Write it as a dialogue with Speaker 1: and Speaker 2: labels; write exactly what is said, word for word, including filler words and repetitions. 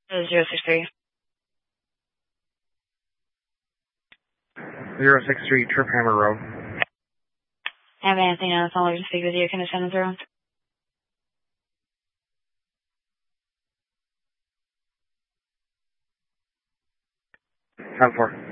Speaker 1: zero six three.
Speaker 2: zero six three, Trip Hammer Road.
Speaker 1: I have Anthony on the phone. Looking to speak with you. Can I send him through?
Speaker 2: ten four.